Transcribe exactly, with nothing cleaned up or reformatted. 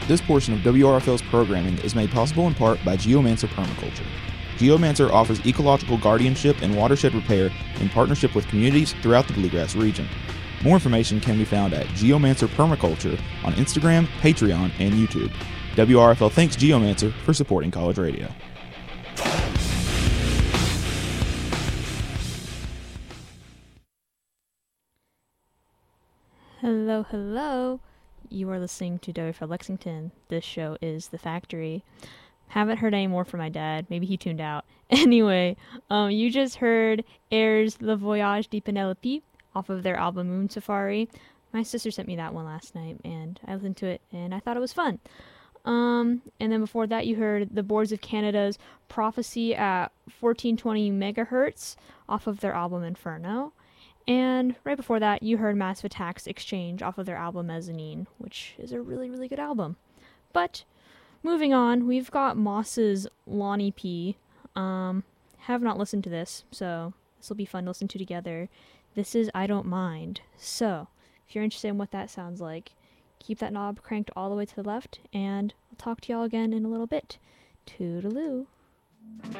This portion of W R F L's programming is made possible in part by Geomancer Permaculture. Geomancer offers ecological guardianship and watershed repair in partnership with communities throughout the Bluegrass region. More information can be found at Geomancer Permaculture on Instagram, Patreon, and YouTube. W R F L thanks Geomancer for supporting college radio. Hello, hello. You are listening to W F L Lexington. This show is The Factory. Haven't heard any more from my dad. Maybe he tuned out. Anyway, um, you just heard Airs Le Voyage de Penelope off of their album Moon Safari. My sister sent me that one last night, and I listened to it, and I thought it was fun. Um, and then before that, you heard the Boards of Canada's Prophecy at fourteen twenty megahertz off of their album Inferno. And right before that, you heard Massive Attack's Exchange off of their album Mezzanine, which is a really, really good album. But moving on, we've got Moss's Lonnie P. Um, have not listened to this, so this will be fun to listen to together. This is I Don't Mind. So, if you're interested in what that sounds like, keep that knob cranked all the way to the left, and I'll talk to y'all again in a little bit. Toodaloo.